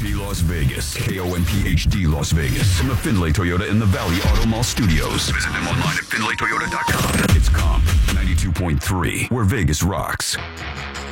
KOMP Las Vegas. KOMP-HD Las Vegas. From the Findlay Toyota in the Valley Auto Mall Studios. Visit them online at FindlayToyota.com. It's KOMP 92.3, where Vegas rocks.